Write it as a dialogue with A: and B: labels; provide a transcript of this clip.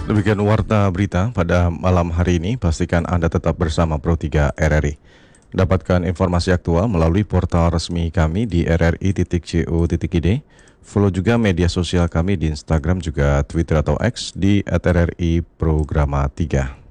A: Demikian warta berita pada malam hari ini. Pastikan Anda tetap bersama Pro 3 RRI. Dapatkan informasi aktual melalui portal resmi kami di rri.co.id. Follow juga media sosial kami di Instagram juga Twitter atau X di @rri Programa 3.